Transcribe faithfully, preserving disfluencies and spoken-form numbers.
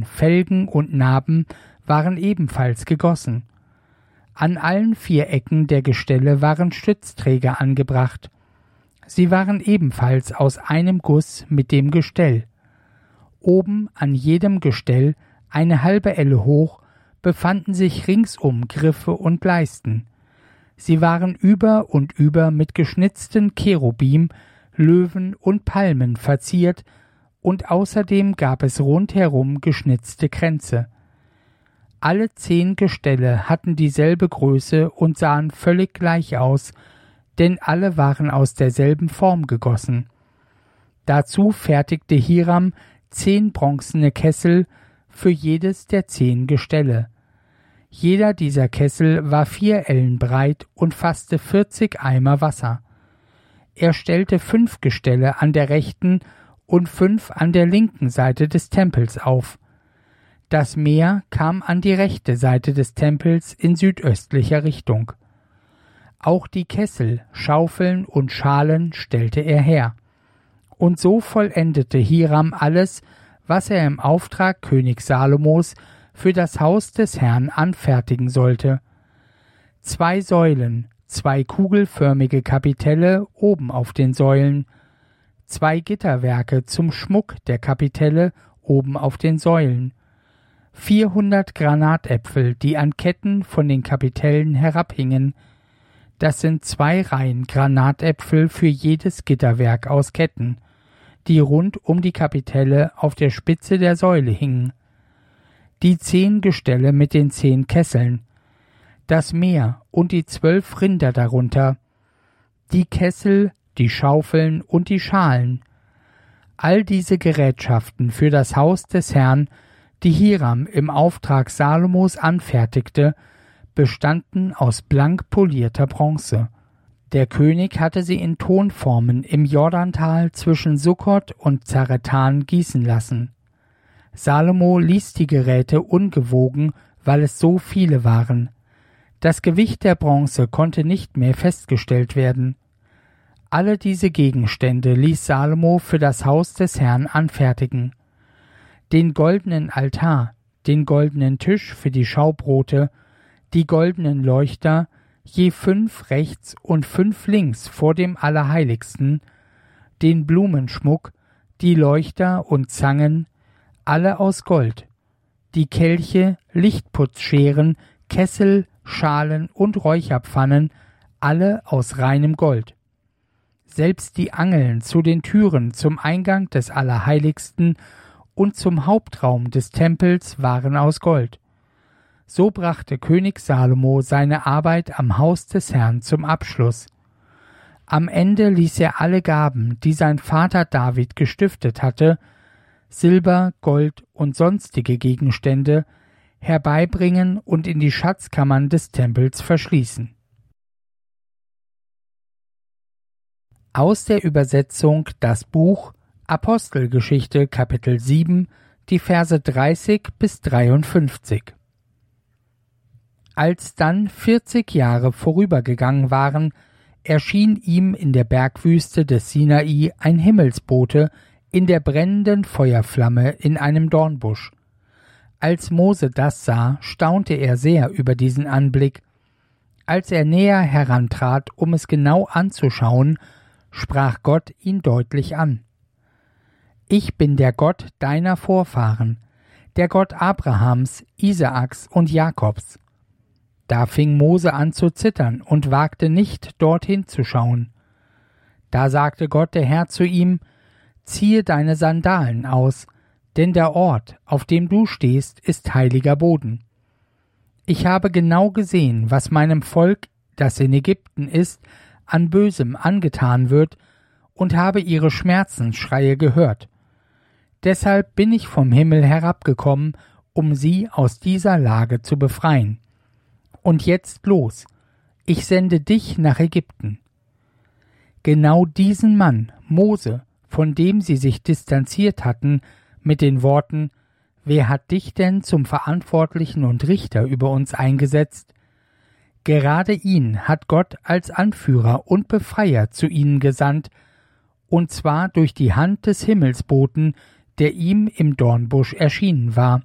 Säulen, Felgen und Naben waren ebenfalls gegossen. An allen vier Ecken der Gestelle waren Stützträger angebracht. Sie waren ebenfalls aus einem Guss mit dem Gestell. Oben an jedem Gestell, eine halbe Elle hoch, befanden sich ringsum Griffe und Leisten. Sie waren über und über mit geschnitzten Cherubim, Löwen und Palmen verziert, und außerdem gab es rundherum geschnitzte Kränze. Alle zehn Gestelle hatten dieselbe Größe und sahen völlig gleich aus, denn alle waren aus derselben Form gegossen. Dazu fertigte Hiram zehn bronzene Kessel für jedes der zehn Gestelle. Jeder dieser Kessel war vier Ellen breit und fasste vierzig Eimer Wasser. Er stellte fünf Gestelle an der rechten und fünf an der linken Seite des Tempels auf. Das Meer kam an die rechte Seite des Tempels in südöstlicher Richtung. Auch die Kessel, Schaufeln und Schalen stellte er her. Und so vollendete Hiram alles, was er im Auftrag König Salomos für das Haus des Herrn anfertigen sollte. Zwei Säulen, zwei kugelförmige Kapitelle oben auf den Säulen, zwei Gitterwerke zum Schmuck der Kapitelle oben auf den Säulen, vierhundert Granatäpfel, die an Ketten von den Kapitellen herabhingen. Das sind zwei Reihen Granatäpfel für jedes Gitterwerk aus Ketten, die rund um die Kapitelle auf der Spitze der Säule hingen. Die zehn Gestelle mit den zehn Kesseln, das Meer und die zwölf Rinder darunter, die Kessel, die Schaufeln und die Schalen. All diese Gerätschaften für das Haus des Herrn, die Hiram im Auftrag Salomos anfertigte, bestanden aus blank polierter Bronze. Der König hatte sie in Tonformen im Jordantal zwischen Sukkot und Zaretan gießen lassen. Salomo ließ die Geräte ungewogen, weil es so viele waren. Das Gewicht der Bronze konnte nicht mehr festgestellt werden. Alle diese Gegenstände ließ Salomo für das Haus des Herrn anfertigen. Den goldenen Altar, den goldenen Tisch für die Schaubrote, die goldenen Leuchter, je fünf rechts und fünf links vor dem Allerheiligsten, den Blumenschmuck, die Leuchter und Zangen, alle aus Gold, die Kelche, Lichtputzscheren, Kessel, Schalen und Räucherpfannen, alle aus reinem Gold. Selbst die Angeln zu den Türen zum Eingang des Allerheiligsten und zum Hauptraum des Tempels waren aus Gold. So brachte König Salomo seine Arbeit am Haus des Herrn zum Abschluss. Am Ende ließ er alle Gaben, die sein Vater David gestiftet hatte, Silber, Gold und sonstige Gegenstände, herbeibringen und in die Schatzkammern des Tempels verschließen. Aus der Übersetzung das Buch Apostelgeschichte Kapitel sieben, die Verse dreißig bis dreiundfünfzig. Als dann vierzig Jahre vorübergegangen waren, erschien ihm in der Bergwüste des Sinai ein Himmelsbote in der brennenden Feuerflamme in einem Dornbusch. Als Mose das sah, staunte er sehr über diesen Anblick. Als er näher herantrat, um es genau anzuschauen, sprach Gott ihn deutlich an. Ich bin der Gott deiner Vorfahren, der Gott Abrahams, Isaaks und Jakobs. Da fing Mose an zu zittern und wagte nicht, dorthin zu schauen. Da sagte Gott der Herr zu ihm, ziehe deine Sandalen aus, denn der Ort, auf dem du stehst, ist heiliger Boden. Ich habe genau gesehen, was meinem Volk, das in Ägypten ist, an Bösem angetan wird, und habe ihre Schmerzensschreie gehört. Deshalb bin ich vom Himmel herabgekommen, um sie aus dieser Lage zu befreien. Und jetzt los, ich sende dich nach Ägypten. Genau diesen Mann, Mose, von dem sie sich distanziert hatten, mit den Worten, wer hat dich denn zum Verantwortlichen und Richter über uns eingesetzt? Gerade ihn hat Gott als Anführer und Befreier zu ihnen gesandt, und zwar durch die Hand des Himmelsboten, der ihm im Dornbusch erschienen war.